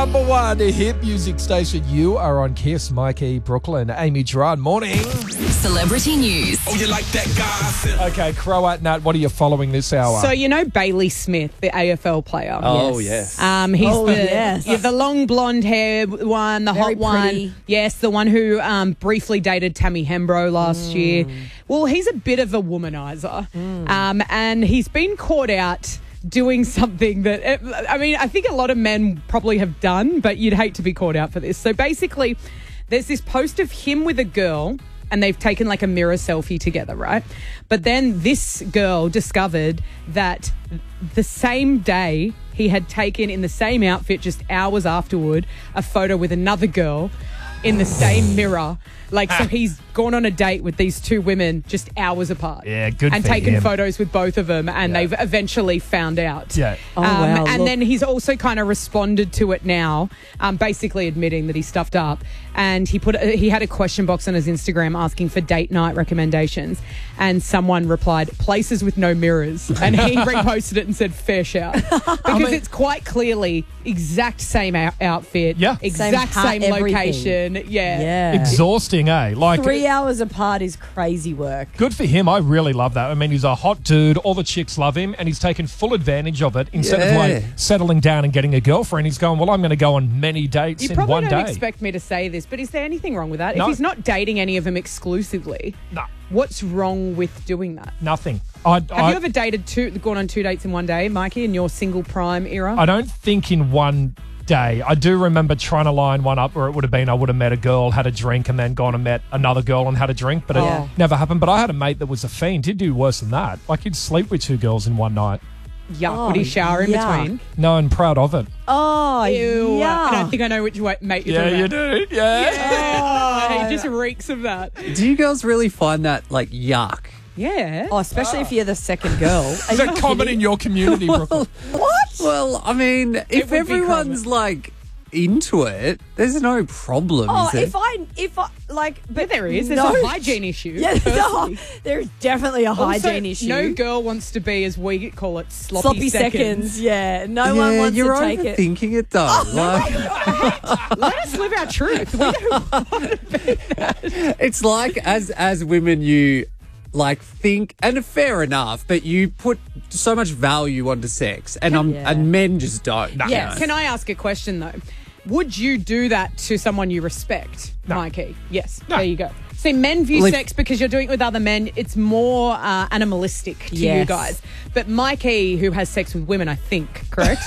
number one hit music station. You are on Kiss, Mikey, Brooklyn, Amy Gerard. Morning. Celebrity news. Oh, you like that gossip? Okay, Croat Nat, what are you following this hour? So you know Bailey Smith, the AFL player. Oh, yes. He's the long blonde hair one, the Very hot one. pretty. Yes, the one who briefly dated Tammy Hembrow last year. Well, he's a bit of a womanizer, and he's been caught out doing something that, I think a lot of men probably have done, but you'd hate to be caught out for this. So basically, there's this post of him with a girl, and they've taken like a mirror selfie together, right? But then this girl discovered that the same day he had taken, in the same outfit just hours afterward, a photo with another girl in the same mirror. So he's gone on a date with these two women just hours apart. Yeah, good And for taken him. photos with both of them, and they've eventually found out. Yeah. Oh, wow, And look. then he's also kind of responded to it now, basically admitting that he stuffed up. And he had a question box on his Instagram asking for date night recommendations, and someone replied, places with no mirrors. And he reposted it and said, fair shout. Because it's quite clearly exact same outfit, Yeah. exact Same same hat, everything. location. Yeah. Exhausting, eh? 3 hours apart is crazy work. Good for him. I really love that. I mean, he's a hot dude. All the chicks love him, and he's taken full advantage of it. Instead of settling down and getting a girlfriend, he's going, well, I'm going to go on many dates You in probably one don't day. expect me to say this, but is there anything wrong with that? No. If he's not dating any of them exclusively, No. what's wrong with doing that? Nothing. Have you ever gone on 2 dates in one day, Mikey, in your single prime era? I don't think in one day. I do remember trying to line one up where it would have been I would have met a girl, had a drink, and then gone and met another girl and had a drink, but it never happened. But I had a mate that was a fiend. He'd do worse than that. Like, he'd sleep with 2 girls in one night. Yuck. Would he shower in yuck. between? No, and proud of it. Oh, Ew. yeah. I don't think I know which mate you're talking you about. do. Yeah. He just reeks of that. Do you girls really find that, yuck? Yeah. Oh, especially if you're the second girl. Is that common in your community, Brooklyn? What? Well, I mean, if would be everyone's, into it, there's no problem, Oh, is there? if I But there is. There's no. a hygiene issue. Yeah, firstly. there's definitely a Also, hygiene issue. no girl wants to be, as we call it, sloppy seconds. Yeah, no one Yeah, wants you're to take it. overthinking it, though. Let us live our truth. We don't It's like as women, you think, and fair enough, but you put so much value onto sex, and and men just don't. Yes. Can I ask a question, though? Would you do that to someone you respect, Mikey? Yes. No. There you go. See, men view Well, if- sex because you're doing it with other men. It's more animalistic to you Yes. guys. But Mikey, who has sex with women, I think, correct?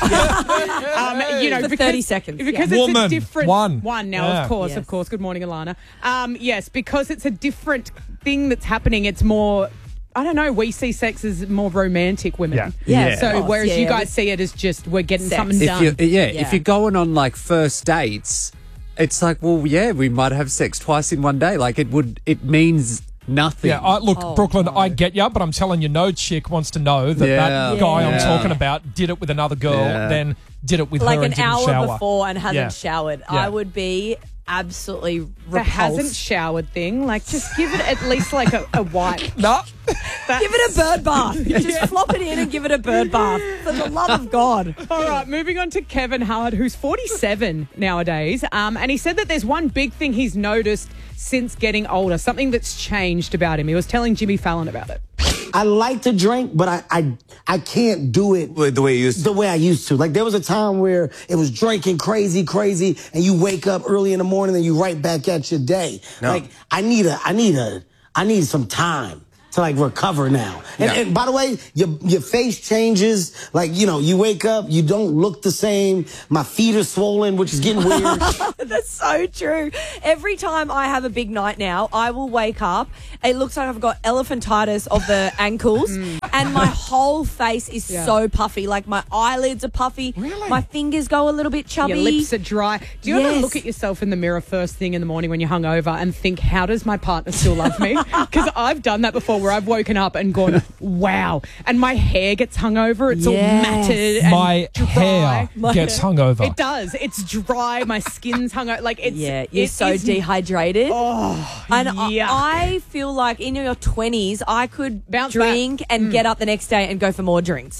For 30 seconds, Because yeah. it's Woman. a different One. now, Yeah. of course. Yes. Good morning, Alana. Yes, because it's a different thing that's happening. It's more. I don't know. We see sex as more romantic women. Yeah. Yeah. So Of course, whereas yeah, you yeah. guys see it as just we're getting Sex. something If done. if you're going on first dates, it's we might have sex twice in one day. It means nothing. Yeah, look, Brooklyn, I get you, but I'm telling you, no chick wants to know that that guy I'm talking about did it with another girl, then did it with her and an didn't hour shower. before and hasn't Yeah. showered. Yeah. I would be absolutely the repulsed. hasn't showered thing. Just give it at least a wipe. No. Give it a bird bath. Just flop it in and give it a bird bath. For the love of God. All right, moving on to Kevin Hart, who's 47 nowadays. And he said that there's one big thing he's noticed since getting older, something that's changed about him. He was telling Jimmy Fallon about it. I like to drink, but I can't do it The way you used to. the way I used to. There was a time where it was drinking crazy, and you wake up early in the morning and you right back at your day. No. I need some time to recover now. And by the way, your face changes. You wake up, you don't look the same. My feet are swollen, which is getting weird. That's so true. Every time I have a big night now, I will wake up. It looks like I've got elephantitis of the ankles, and my whole face is so puffy. My eyelids are puffy. Really? My fingers go a little bit chubby. Your lips are dry. Do you ever Yes. look at yourself in the mirror first thing in the morning when you're hungover and think, how does my partner still love me? Because I've done that before where I've woken up and gone, wow. And my hair gets hungover. It's all Yes. matted and My dry. hair gets hungover. It does. It's dry. My skin's hungover. You're it so is- dehydrated. And yuck. I feel like in your 20s, I could Bounce drink and get up the next day and go for more drinks.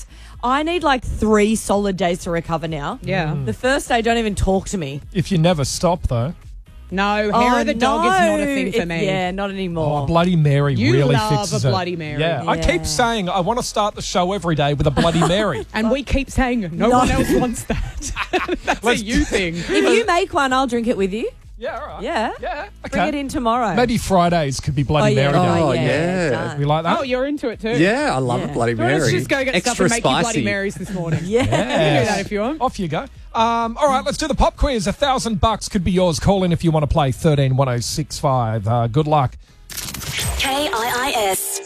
I need like 3 solid days to recover now. Yeah. The first day, don't even talk to me. If you never stop, though. No, hair of the dog is not a thing for me. Yeah, not anymore. Oh, Bloody Mary You really love fixes a it. Bloody Mary. Yeah. I Yeah. keep saying I want to start the show every day with a Bloody Mary. And we keep saying no one else wants that. That's a you thing. If you make one, I'll drink it with you. Yeah, all right. Yeah. Yeah, Bring okay. it in tomorrow. Maybe Fridays could be Bloody Mary Day. Oh, yeah. done. We like that? Oh, you're into it too. Yeah, I love a Yeah. Bloody Mary. Let's just go get stuff Extra and make you Bloody spicy. Marys this morning. Yeah. You can do that if you want. Off you go. All right, let's do the pop quiz. $1,000 could be yours. Call in if you want to play 131065. Good luck. KIIS.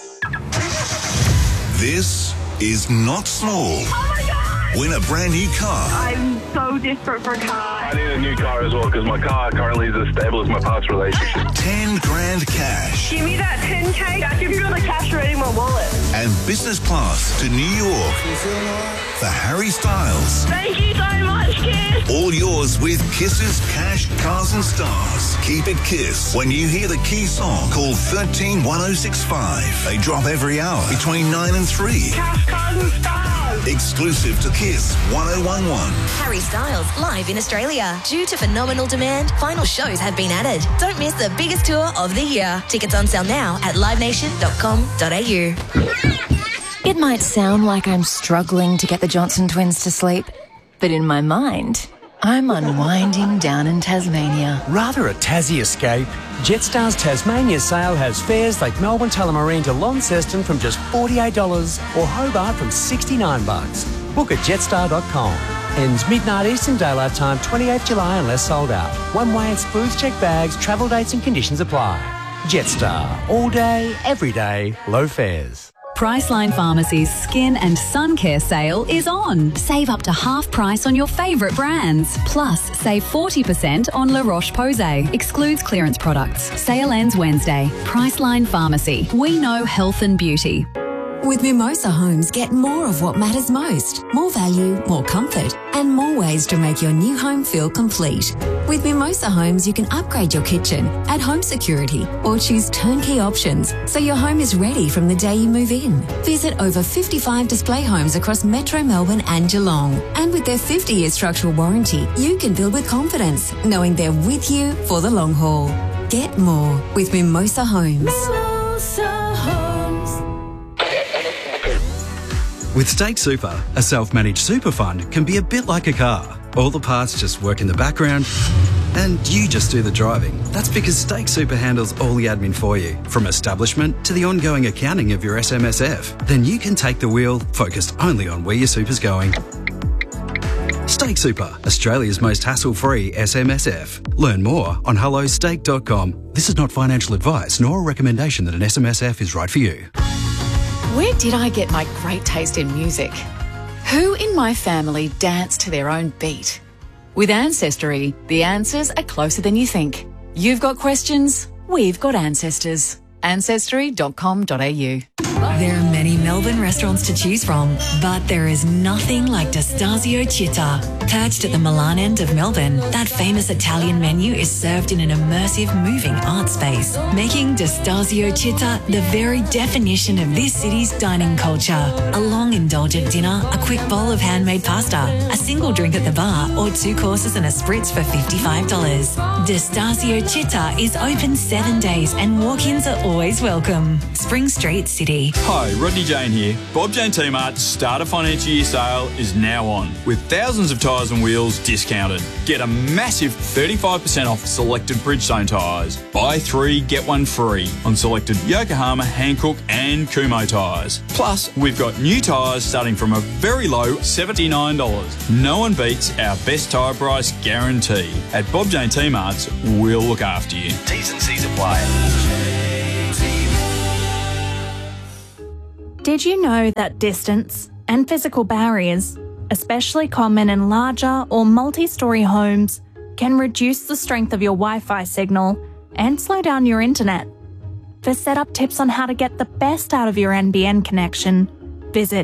This is not small. Win a brand new car. I'm so desperate for a car. I need a new car as well because my car currently is as stable as my past relationship. 10 grand cash. Give me that 10K. I give you all the cash already in my wallet. And business class to New York for Harry Styles. Thank you so much, Kiss. All yours with Kiss's Cash, Cars and Stars. Keep it Kiss. When you hear the key song, call 131065. They drop every hour between 9 and 3. Cash, cars and stars. Exclusive to Kiss 1011. Harry Styles live in Australia. Due to phenomenal demand, final shows have been added. Don't miss the biggest tour of the year. Tickets on sale now at livenation.com.au. It might sound like I'm struggling to get the Johnson twins to sleep, but in my mind, I'm unwinding down in Tasmania. Rather a Tassie escape? Jetstar's Tasmania sale has fares like Melbourne Tullamarine to Launceston from just $48 or Hobart from $69. Book at jetstar.com. Ends midnight Eastern Daylight Time, 28th July unless sold out. One way excludes check bags, travel dates and conditions apply. Jetstar. All day, every day, low fares. Priceline Pharmacy's Skin and Sun Care sale is on. Save up to half price on your favourite brands. Plus, save 40% on La Roche-Posay. Excludes clearance products. Sale ends Wednesday. Priceline Pharmacy. We know health and beauty. With Mimosa Homes, get more of what matters most. More value, more comfort, and more ways to make your new home feel complete. With Mimosa Homes, you can upgrade your kitchen, add home security, or choose turnkey options so your home is ready from the day you move in. Visit over 55 display homes across Metro Melbourne and Geelong. And with their 50-year structural warranty, you can build with confidence, knowing they're with you for the long haul. Get more with Mimosa Homes. Mimosa Homes. With Stake Super, a self-managed super fund can be a bit like a car. All the parts just work in the background and you just do the driving. That's because Stake Super handles all the admin for you, from establishment to the ongoing accounting of your SMSF. Then you can take the wheel, focused only on where your super's going. Stake Super, Australia's most hassle-free SMSF. Learn more on hellostake.com. This is not financial advice nor a recommendation that an SMSF is right for you. Where did I get my great taste in music? Who in my family dance to their own beat? With Ancestry, the answers are closer than you think. You've got questions, we've got ancestors. Ancestry.com.au. There are many Melbourne restaurants to choose from, but there is nothing like Destasio Città. Perched at the Milan end of Melbourne, that famous Italian menu is served in an immersive, moving art space, making Destasio Città the very definition of this city's dining culture. A long, indulgent dinner, a quick bowl of handmade pasta, a single drink at the bar, or 2 courses and a spritz for $55. Destasio Città is open 7 days and walk-ins are always welcome. Spring Street, City. Hi, Rodney Jane here. Bob Jane T-Mart's Starter Financial Year sale is now on, with thousands of tyres and wheels discounted. Get a massive 35% off selected Bridgestone tyres. Buy 3, get 1 free on selected Yokohama, Hankook and Kumho tyres. Plus, we've got new tyres starting from a very low $79. No one beats our best tyre price guarantee. At Bob Jane T-Mart's, we'll look after you. T's and C's apply. Did you know that distance and physical barriers, especially common in larger or multi-storey homes, can reduce the strength of your Wi-Fi signal and slow down your internet? For setup tips on how to get the best out of your NBN connection, visit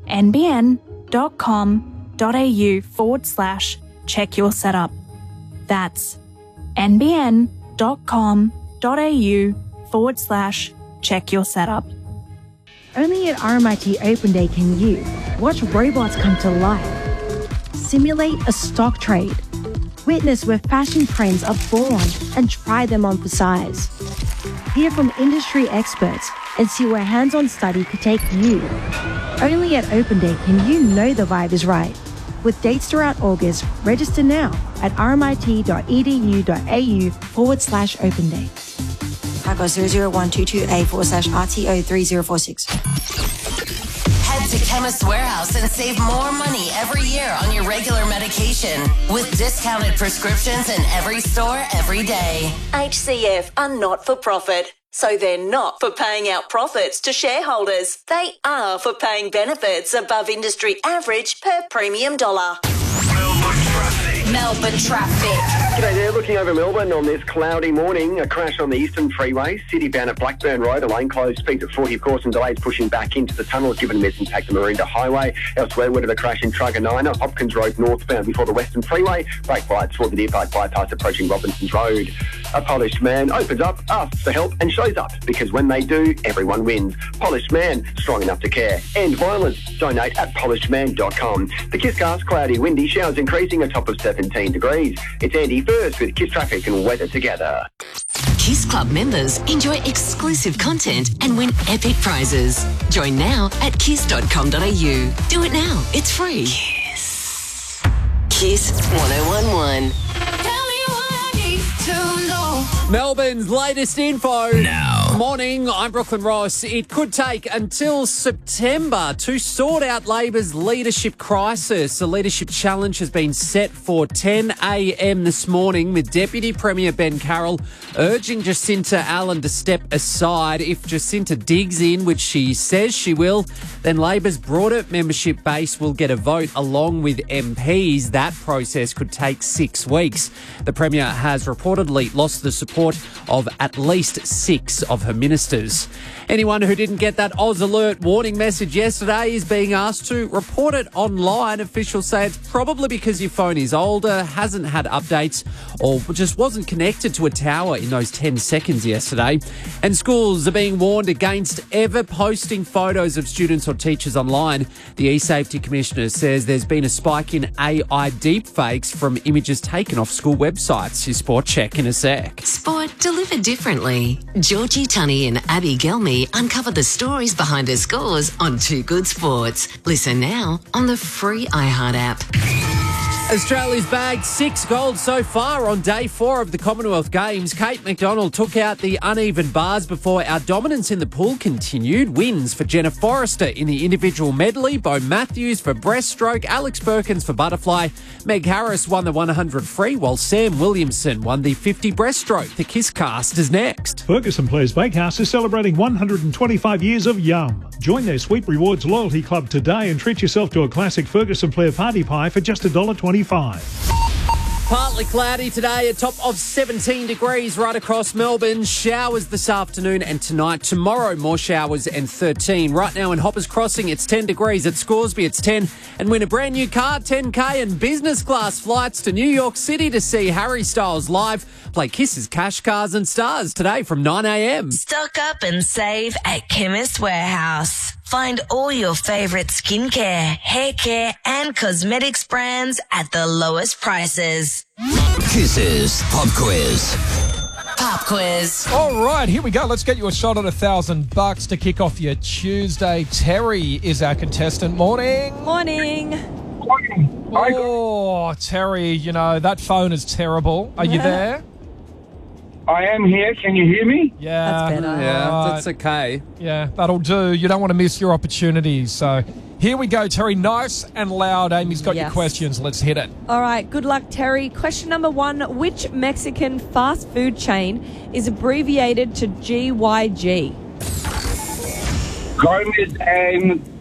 nbn.com.au/check your setup. That's nbn.com.au/check your setup. Only at RMIT Open Day can you, Watch robots come to life. Simulate a stock trade. Witness where fashion trends are born and try them on for size. Hear from industry experts and see where hands-on study could take you. Only at Open Day can you know the vibe is right. With dates throughout August, register now at rmit.edu.au/Open Day. Cargo 00122A/RTO3046. Head to Chemist Warehouse and save more money every year on your regular medication with discounted prescriptions in every store every day. HCF are not for profit, so they're not for paying out profits to shareholders. They are for paying benefits above industry average per premium dollar. Melbourne traffic. G'day there, looking over Melbourne on this cloudy morning. A crash on the Eastern Freeway, city-bound at Blackburn Road, a lane closed, speeds at 40 of course, and delays pushing back into the tunnel, given this impact the Maroondah Highway. Elsewhere, where the crash in Truganina, Hopkins Road northbound before the Western Freeway, brake lights for the Deer Park bypass approaching Robinson's Road. A polished man opens up, asks for help and shows up, because when they do, everyone wins. Polished man, strong enough to care. End violence, donate at polishedman.com. The Kiss Cast, cloudy, windy, showers increasing, a top of 17 degrees. It's Andy first with Kiss Traffic and weather together. Kiss Club members enjoy exclusive content and win epic prizes. Join now at kiss.com.au. Do it now. It's free. Kiss 1011. Melbourne's latest info. Now. Morning, I'm Brooklyn Ross. It could take until September to sort out Labor's leadership crisis. The leadership challenge has been set for 10 a.m. this morning, with Deputy Premier Ben Carroll urging Jacinta Allen to step aside. If Jacinta digs in, which she says she will, then Labor's broader membership base will get a vote along with MPs. That process could take 6 weeks. The Premier has reportedly lost the support of at least 6 of her ministers. Anyone who didn't get that Oz Alert warning message yesterday is being asked to report it online. Officials say it's probably because your phone is older, hasn't had updates, or just wasn't connected to a tower in those 10 seconds yesterday. And schools are being warned against ever posting photos of students or teachers online. The eSafety Commissioner says there's been a spike in AI deepfakes from images taken off school websites. Your Sport Check in a sec. Sport delivered differently. Georgie Tunney and Abby Gelmy uncover the stories behind their scores on Too Good Sports. Listen now on the free iHeart app. Australia's bagged 6 gold so far on day 4 of the Commonwealth Games. Kate McDonald took out the uneven bars before our dominance in the pool continued. Wins for Jenna Forrester in the individual medley, Bo Matthews for breaststroke, Alex Perkins for butterfly. Meg Harris won the 100 free, while Sam Williamson won the 50 breaststroke. The Kiss Cast is next. Ferguson Players Bakehouse is celebrating 125 years of yum. Join their Sweet Rewards loyalty club today and treat yourself to a classic Ferguson Player party pie for just $1.25. Partly cloudy today, a top of 17 degrees right across Melbourne. Showers this afternoon and tonight. Tomorrow, more showers and 13. Right now in Hoppers Crossing, it's 10 degrees. At Scoresby, it's 10. And win a brand new car, 10K, and business class flights to New York City to see Harry Styles live. Play Kiss's Cash, Cars and Stars today from 9 a.m. Stock up and save at Chemist Warehouse. Find all your favourite skincare, hair care and cosmetics brands at the lowest prices. Kisses Pop Quiz. Pop quiz. All right, here we go. Let's get you a shot at $1,000 to kick off your Tuesday. Terry is our contestant. Morning. Morning. Oh, Terry, you know, that phone is terrible. Are you there? I am here. Can you hear me? Yeah. That's better. Yeah, Right. that's okay. Yeah, that'll do. You don't want to miss your opportunities. So here we go, Terry. Nice and loud. Amy's got your Yes. questions. Let's hit it. All right, good luck, Terry. Question number 1. Which Mexican fast food chain is abbreviated to GYG? Gomez and